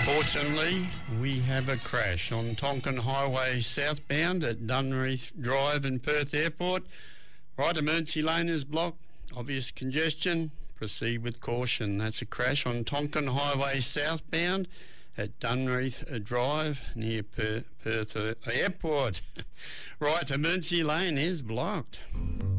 Unfortunately, we have a crash on Tonkin Highway southbound at Dunreath Drive and Perth Airport. Right emergency lane is blocked. Obvious congestion. Proceed with caution. That's a crash on Tonkin Highway southbound at Dunreath Drive near Perth Airport. Right emergency lane is blocked.